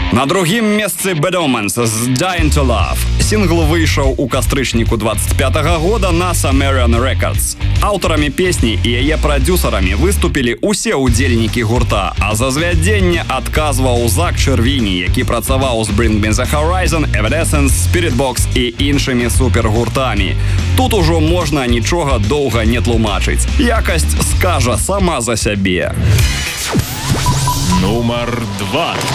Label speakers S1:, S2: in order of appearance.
S1: На другім месцы Bad Omens з Dying to Love. Сінгл выйшаў у кастрычніку 25-го года на Sumerian Records. Аўтарамі песні і яе прадюсарамі выступілі усе ўдзельнікі гурта, а за звядзенне адказваў Зак Чэрвіні, які працаваў з Bring Me The Horizon, Evanescence, Spiritbox і іншымі супергуртамі. Тут ужо можна нічога доўга не тлумачыць. Якасць скажа сама за сябе.
S2: Нумар 2.